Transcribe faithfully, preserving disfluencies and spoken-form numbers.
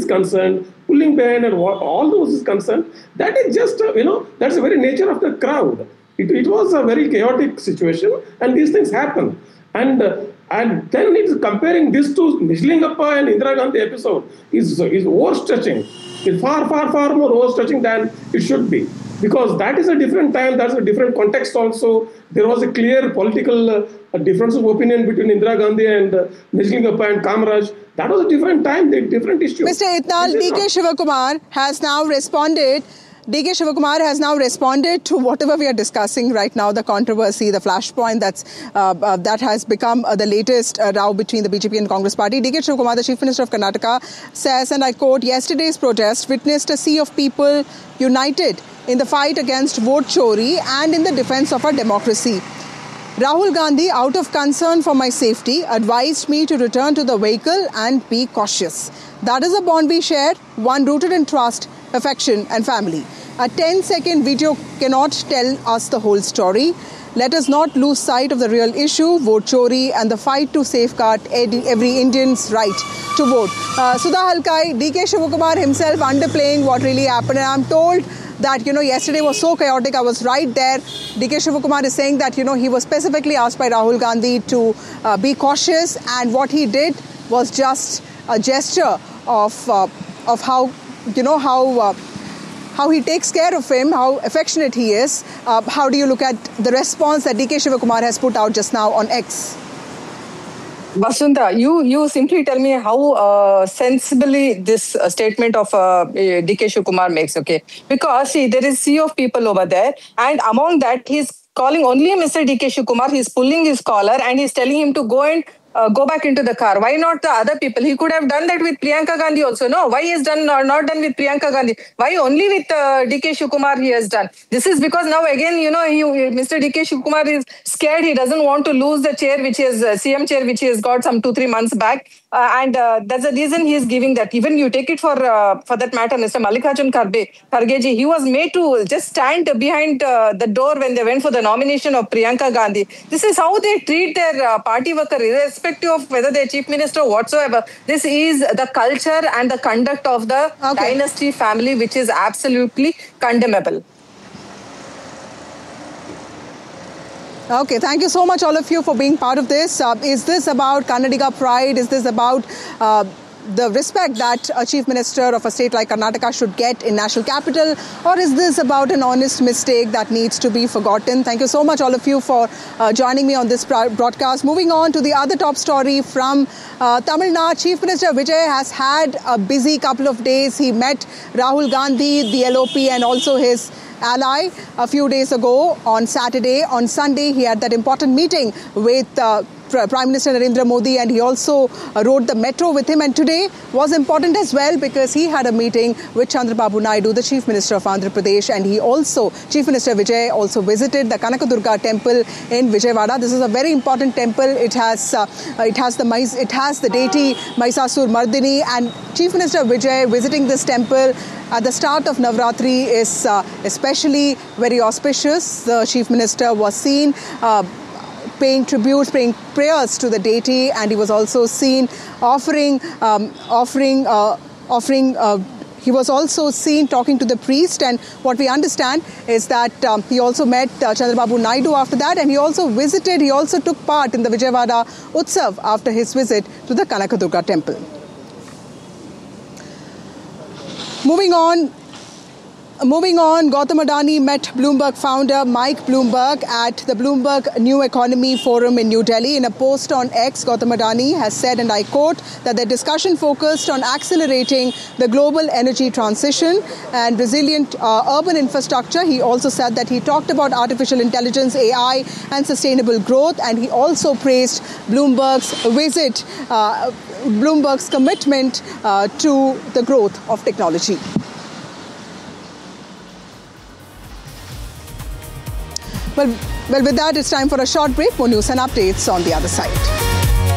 is concerned, pulling behind and all those is concerned, that is just, uh, you know, that's the very nature of the crowd. It, it was a very chaotic situation, and these things happen. And uh, and then it's comparing this to Nijlingappa and Indira Gandhi episode is, is overstretching. It's far, far, far more overstretching than it should be. Because that is a different time, that's a different context also. There was a clear political uh, difference of opinion between Indira Gandhi and uh, Nijlingappa and Kamaraj. That was a different time, a different issue. Mister Itnal, D K Shivakumar has now responded. D K Shivakumar has now responded to whatever we are discussing right now, the controversy, the flashpoint that's uh, uh, that has become uh, the latest uh, row between the B J P and Congress party. D K Shivakumar, the Chief Minister of Karnataka, says, and I quote, yesterday's protest witnessed a sea of people united in the fight against vote chori and in the defense of our democracy. Rahul Gandhi, out of concern for my safety, advised me to return to the vehicle and be cautious. That is a bond we share, one rooted in trust, affection and family. A ten-second video cannot tell us the whole story. Let us not lose sight of the real issue, vote chori, and the fight to safeguard every Indian's right to vote. Uh, Sudha Halkai, D K Shivakumar himself underplaying what really happened. And I'm told that, you know, yesterday was so chaotic. I was right there. D K Shivakumar is saying that, you know, he was specifically asked by Rahul Gandhi to uh, be cautious. And what he did was just a gesture of, uh, of how, you know, how... Uh, how he takes care of him, how affectionate he is. Uh, how do you look at the response that D K Shivakumar has put out just now on X? Vasudha, you, you simply tell me how uh, sensibly this uh, statement of uh, D K Shivakumar makes, okay? Because, see, there is a sea of people over there, and among that, he's calling only Mister D K Shivakumar, he's pulling his collar, and he's telling him to go and Uh, go back into the car. Why not the other people? He could have done that with Priyanka Gandhi also. No, why he has done or not done with Priyanka Gandhi? Why only with uh, D K Shivakumar he has done? This is because now again, you know, he, Mister D K Shivakumar is scared. He doesn't want to lose the chair, which is uh, C M chair, which he has got some two, three months back. Uh, and uh, that's the reason he is giving that. Even you take it for uh, for that matter, Mister Mallikarjun Kharge, he was made to just stand behind uh, the door when they went for the nomination of Priyanka Gandhi. This is how they treat their uh, party worker, irrespective of whether they're chief minister or whatsoever. This is the culture and the conduct of the okay. dynasty family, which is absolutely condemnable. Okay, thank you so much, all of you, for being part of this. Uh, is this about Kannadiga pride? Is this about uh, the respect that a chief minister of a state like Karnataka should get in national capital? Or is this about an honest mistake that needs to be forgotten? Thank you so much, all of you, for uh, joining me on this broadcast. Moving on to the other top story from uh, Tamil Nadu. Chief Minister Vijay has had a busy couple of days. He met Rahul Gandhi, the L O P, and also his ally a few days ago on Saturday. On Sunday, he had that important meeting with uh, Prime Minister Narendra Modi, and he also uh, rode the metro with him. And today was important as well because he had a meeting with Chandrababu Naidu, the Chief Minister of Andhra Pradesh, and he also, Chief Minister Vijay, also visited the Kanakadurga temple in Vijayawada. This is a very important temple. It has uh, it has the it has the deity Mahisasur Mardini, and Chief Minister Vijay visiting this temple at the start of Navratri is uh, especially very auspicious. The Chief Minister was seen uh, paying tributes, paying prayers to the deity, and he was also seen offering, um, offering, uh, offering. Uh, he was also seen talking to the priest, and what we understand is that um, he also met uh, Chandrababu Naidu after that, and he also visited. He also took part in the Vijayawada Utsav after his visit to the Kanakadurga temple. Moving on. Moving on, Gautam Adani met Bloomberg founder Mike Bloomberg at the Bloomberg New Economy Forum in New Delhi. In a post on X, Gautam Adani has said, and I quote, that the discussion focused on accelerating the global energy transition and resilient uh, urban infrastructure. He also said that he talked about artificial intelligence, A I, and sustainable growth, and he also praised Bloomberg's visit, uh, Bloomberg's commitment uh, to the growth of technology. Well, well, with that, it's time for a short break. More news and updates on the other side.